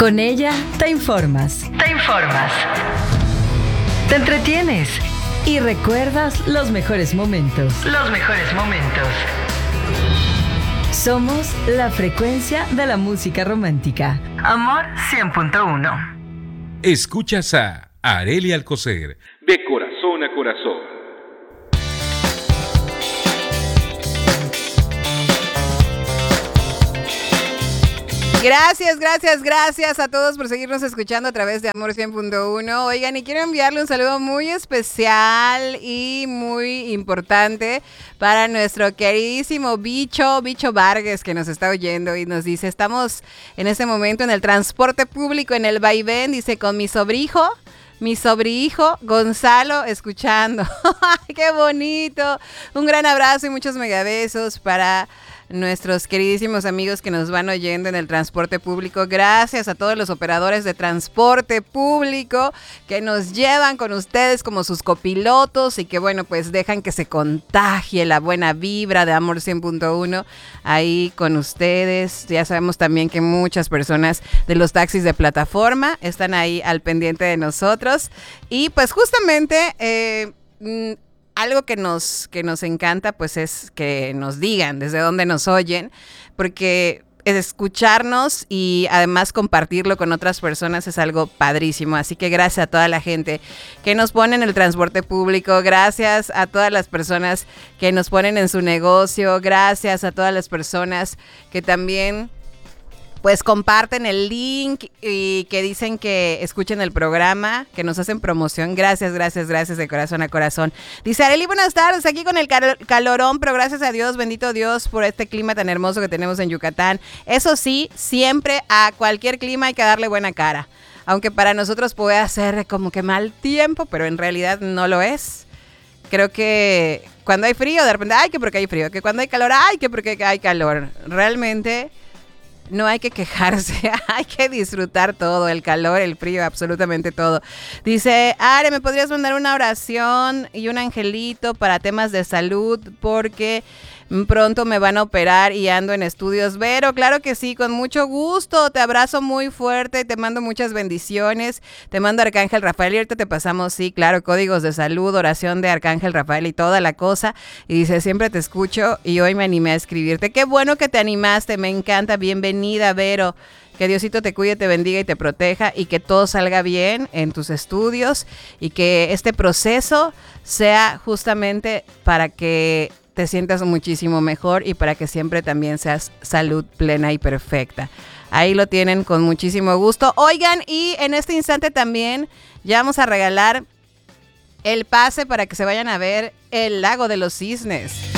Con ella te informas. Te entretienes y recuerdas los mejores momentos. Somos la frecuencia de la música romántica. Amor 100.1. Escuchas a Arely Alcocer, de corazón a corazón. Gracias a todos por seguirnos escuchando a través de Amor 100.1. Oigan, y quiero enviarle un saludo muy especial y muy importante para nuestro queridísimo Bicho Vargas, que nos está oyendo y nos dice: estamos en este momento en el transporte público, en el vaivén, dice, con mi sobrihijo Gonzalo escuchando. ¡Qué bonito! Un gran abrazo y muchos megabesos para nuestros queridísimos amigos que nos van oyendo en el transporte público. Gracias a todos los operadores de transporte público que nos llevan con ustedes como sus copilotos y que, bueno, pues dejan que se contagie la buena vibra de Amor 100.1 ahí con ustedes. Ya sabemos también que muchas personas de los taxis de plataforma están ahí al pendiente de nosotros. Y pues justamente algo que nos encanta, pues, es que nos digan desde dónde nos oyen, porque escucharnos y además compartirlo con otras personas es algo padrísimo. Así que gracias a toda la gente que nos pone en el transporte público, gracias a todas las personas que nos ponen en su negocio, gracias a todas las personas que también pues comparten el link y que dicen que escuchen el programa, que nos hacen promoción. Gracias de corazón a corazón. Dice Arely, buenas tardes, aquí con el calorón, pero gracias a Dios, bendito Dios, por este clima tan hermoso que tenemos en Yucatán. Eso sí, siempre a cualquier clima hay que darle buena cara. Aunque para nosotros puede hacer como que mal tiempo, pero en realidad no lo es. Creo que cuando hay frío, de repente, ay, que porque hay frío. Que cuando hay calor, ay, que porque hay calor. Realmente no hay que quejarse, hay que disfrutar todo, el calor, el frío, absolutamente todo. Dice, Are, ¿me podrías mandar una oración y un angelito para temas de salud? Porque pronto me van a operar y ando en estudios. Vero, claro que sí, con mucho gusto. Te abrazo muy fuerte, te mando muchas bendiciones. Te mando Arcángel Rafael y ahorita te pasamos, sí, claro, códigos de salud, oración de Arcángel Rafael y toda la cosa. Y dice, siempre te escucho y hoy me animé a escribirte. Qué bueno que te animaste, me encanta. Bienvenida, Vero. Que Diosito te cuide, te bendiga y te proteja y que todo salga bien en tus estudios y que este proceso sea justamente para que te sientas muchísimo mejor y para que siempre también seas salud plena y perfecta. Ahí lo tienen con muchísimo gusto. Oigan, y en este instante también ya vamos a regalar el pase para que se vayan a ver el Lago de los Cisnes.